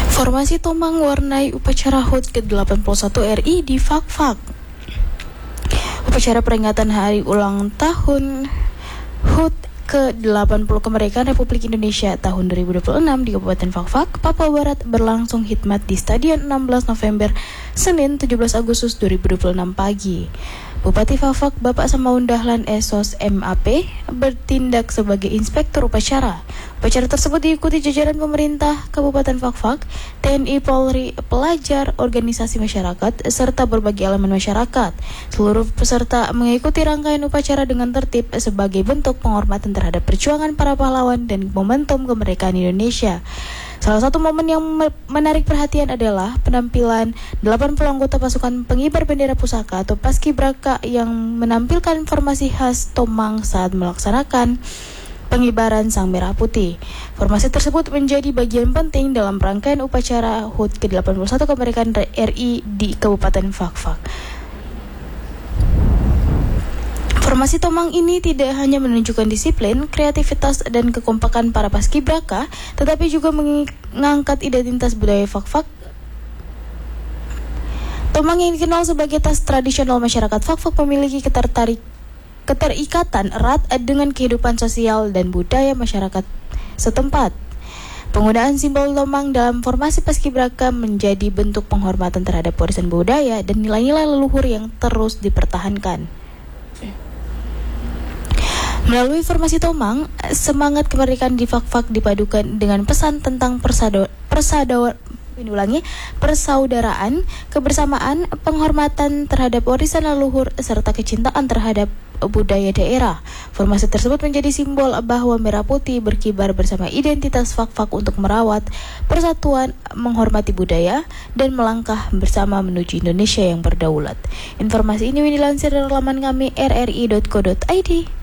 Formasi Tomang warnai upacara HUT ke-81 RI di Fak-Fak. Upacara peringatan hari ulang tahun HUT ke-80 kemerdekaan Republik Indonesia tahun 2026 di Kabupaten Fak-Fak, Papua Barat berlangsung hikmat di Stadion 16 November, Senin 17 Agustus 2026 pagi. Bupati Fak-Fak Bapak Samaun Dahlan Esos MAP bertindak sebagai inspektur upacara. Upacara tersebut diikuti jajaran pemerintah Kabupaten Fak-Fak, TNI, Polri, pelajar, organisasi masyarakat, serta berbagai elemen masyarakat. Seluruh peserta mengikuti rangkaian upacara dengan tertib sebagai bentuk penghormatan terhadap perjuangan para pahlawan dan momentum kemerdekaan Indonesia. Salah satu momen yang menarik perhatian adalah penampilan 80 anggota pasukan pengibar bendera pusaka atau Paskibraka yang menampilkan formasi khas Tomang saat melaksanakan pengibaran Sang Merah Putih. Formasi tersebut menjadi bagian penting dalam rangkaian upacara HUT ke-81 kemerdekaan RI di Kabupaten Fak-Fak. Formasi Tomang ini tidak hanya menunjukkan disiplin, kreativitas, dan kekompakan para paskibraka, tetapi juga mengangkat identitas budaya Fak-Fak. Tomang yang dikenal sebagai tas tradisional masyarakat Fak-Fak memiliki keterikatan erat dengan kehidupan sosial dan budaya masyarakat setempat. Penggunaan simbol Tomang dalam formasi paskibraka menjadi bentuk penghormatan terhadap warisan budaya dan nilai-nilai leluhur yang terus dipertahankan. Melalui formasi Tomang, semangat kemerdekaan di Fak-Fak dipadukan dengan pesan tentang persaudaraan, kebersamaan, penghormatan terhadap warisan leluhur, serta kecintaan terhadap budaya daerah. Formasi tersebut menjadi simbol bahwa merah putih berkibar bersama identitas Fak-Fak untuk merawat persatuan, menghormati budaya, dan melangkah bersama menuju Indonesia yang berdaulat. Informasi ini dilansir dari laman kami rri.co.id.